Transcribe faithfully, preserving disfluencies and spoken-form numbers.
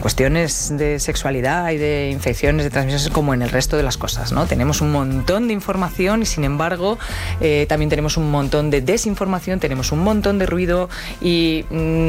cuestiones de sexualidad y de infecciones de transmisión es como en el resto de las cosas, ¿no? Tenemos un montón de información y sin embargo eh, también tenemos un montón de desinformación, tenemos un montón de ruido y... Mm,